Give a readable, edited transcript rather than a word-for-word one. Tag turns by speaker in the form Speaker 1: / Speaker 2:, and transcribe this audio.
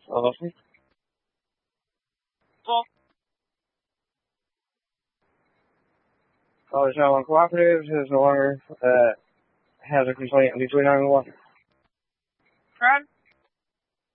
Speaker 1: Awesome. College Island Cooperative is no longer has a complaint between 911.
Speaker 2: Fred?